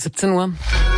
17 Uhr.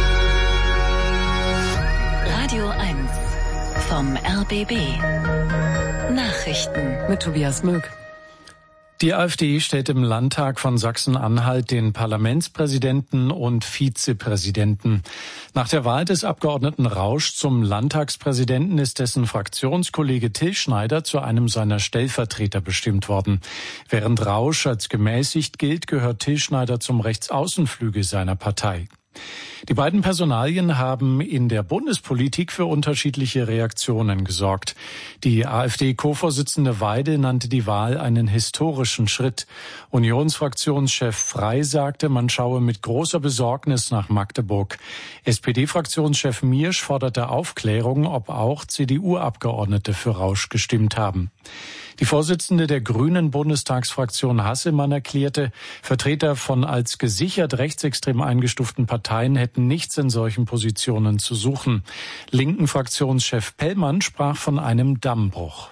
Radio 1 vom RBB. Nachrichten Mit Tobias Möck. Die AfD stellt im Landtag von Sachsen-Anhalt den Parlamentspräsidenten und Vizepräsidenten. Nach der Wahl des Abgeordneten Rausch zum Landtagspräsidenten ist dessen Fraktionskollege Till Schneider zu einem seiner Stellvertreter bestimmt worden. Während Rausch als gemäßigt gilt, gehört Till Schneider zum Rechtsaußenflügel seiner Partei. Die beiden Personalien haben in der Bundespolitik für unterschiedliche Reaktionen gesorgt. Die AfD-Co-Vorsitzende Weidel nannte die Wahl einen historischen Schritt. Unionsfraktionschef Frey sagte, man schaue mit großer Besorgnis nach Magdeburg. SPD-Fraktionschef Miersch forderte Aufklärung, ob auch CDU-Abgeordnete für Rausch gestimmt haben. Die Vorsitzende der Grünen Bundestagsfraktion Hasselmann erklärte, Vertreter von als gesichert rechtsextrem eingestuften Parteien hätten nichts in solchen Positionen zu suchen. Linken Fraktionschef Pellmann sprach von einem Dammbruch.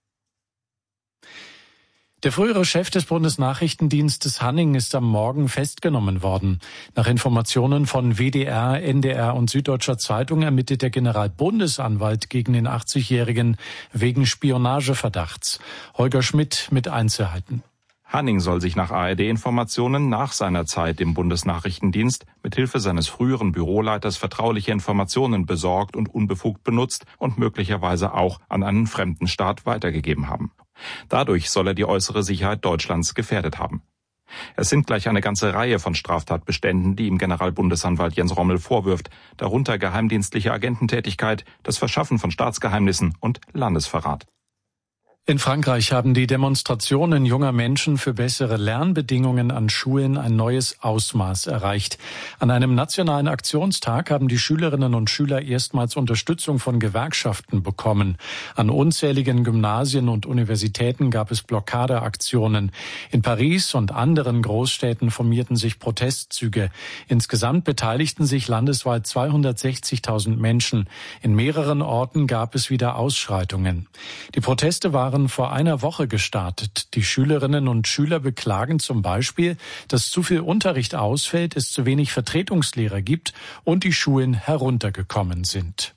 Der frühere Chef des Bundesnachrichtendienstes Hanning ist am Morgen festgenommen worden. Nach Informationen von WDR, NDR und Süddeutscher Zeitung ermittelt der Generalbundesanwalt gegen den 80-Jährigen wegen Spionageverdachts. Holger Schmidt mit Einzelheiten. Hanning soll sich nach ARD-Informationen nach seiner Zeit im Bundesnachrichtendienst mithilfe seines früheren Büroleiters vertrauliche Informationen besorgt und unbefugt benutzt und möglicherweise auch an einen fremden Staat weitergegeben haben. Dadurch soll er die äußere Sicherheit Deutschlands gefährdet haben. Es sind gleich eine ganze Reihe von Straftatbeständen, die ihm Generalbundesanwalt Jens Rommel vorwirft, darunter geheimdienstliche Agententätigkeit, das Verschaffen von Staatsgeheimnissen und Landesverrat. In Frankreich haben die Demonstrationen junger Menschen für bessere Lernbedingungen an Schulen ein neues Ausmaß erreicht. An einem nationalen Aktionstag haben die Schülerinnen und Schüler erstmals Unterstützung von Gewerkschaften bekommen. An unzähligen Gymnasien und Universitäten gab es Blockadeaktionen. In Paris und anderen Großstädten formierten sich Protestzüge. Insgesamt beteiligten sich landesweit 260.000 Menschen. In mehreren Orten gab es wieder Ausschreitungen. Die Proteste waren vor einer Woche gestartet. Die Schülerinnen und Schüler beklagen zum Beispiel, dass zu viel Unterricht ausfällt, es zu wenig Vertretungslehrer gibt und die Schulen heruntergekommen sind.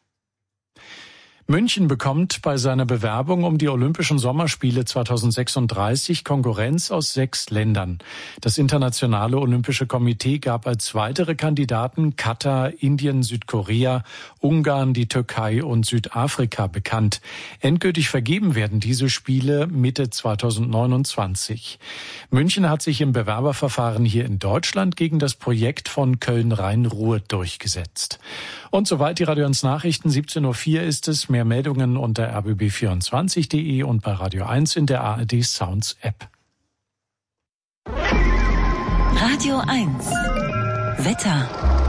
München bekommt bei seiner Bewerbung um die Olympischen Sommerspiele 2036 Konkurrenz aus 6 Ländern. Das Internationale Olympische Komitee gab als weitere Kandidaten Katar, Indien, Südkorea, Ungarn, die Türkei und Südafrika bekannt. Endgültig vergeben werden diese Spiele Mitte 2029. München hat sich im Bewerberverfahren hier in Deutschland gegen das Projekt von Köln-Rhein-Ruhr durchgesetzt. Und soweit die Radio 1 Nachrichten. 17:04 Uhr ist es. Mehr Meldungen unter rbb24.de und bei Radio 1 in der ARD Sounds App. Radio 1 Wetter.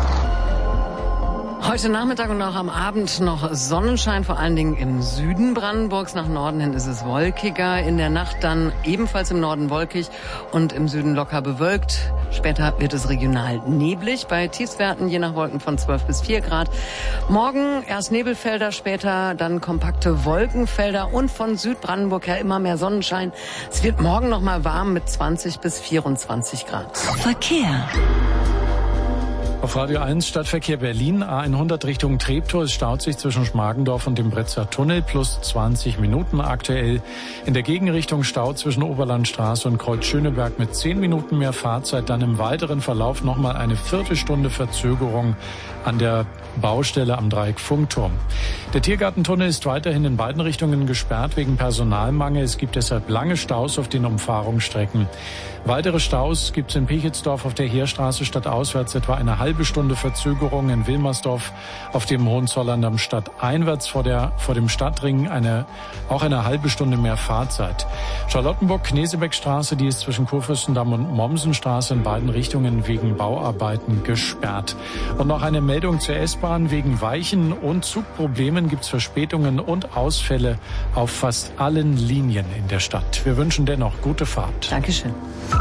Heute Nachmittag und auch am Abend noch Sonnenschein, vor allen Dingen im Süden Brandenburgs. Nach Norden hin ist es wolkiger. In der Nacht dann ebenfalls im Norden wolkig und im Süden locker bewölkt. Später wird es regional neblig, bei Tiefstwerten je nach Wolken von 12 bis 4 Grad. Morgen erst Nebelfelder, später dann kompakte Wolkenfelder und von Südbrandenburg her immer mehr Sonnenschein. Es wird morgen noch mal warm mit 20 bis 24 Grad. Verkehr. Auf Radio 1 Stadtverkehr Berlin, A100 Richtung Treptow. Es staut sich zwischen Schmargendorf und dem Bretzer Tunnel plus 20 Minuten aktuell. In der Gegenrichtung Stau zwischen Oberlandstraße und Kreuz Schöneberg mit 10 Minuten mehr Fahrzeit. Dann im weiteren Verlauf nochmal eine Viertelstunde Verzögerung an der Baustelle am Dreieck Funkturm. Der Tiergartentunnel ist weiterhin in beiden Richtungen gesperrt wegen Personalmangel. Es gibt deshalb lange Staus auf den Umfahrungsstrecken. Weitere Staus gibt es in Pichelsdorf auf der Heerstraße stadtauswärts etwa eine halbe Stunde Verzögerung, in Wilmersdorf auf dem Hohenzollern am stadteinwärts vor dem Stadtring auch eine halbe Stunde mehr Fahrzeit. Charlottenburg-Knesebeckstraße, die ist zwischen Kurfürstendamm und Mommsenstraße in beiden Richtungen wegen Bauarbeiten gesperrt. Und noch eine Meldung zur S-Bahn. Wegen Weichen- und Zugproblemen gibt es Verspätungen und Ausfälle auf fast allen Linien in der Stadt. Wir wünschen dennoch gute Fahrt. Dankeschön.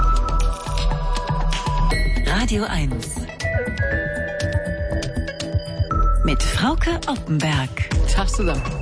Radio 1 mit Frauke Oppenberg. Tag zusammen.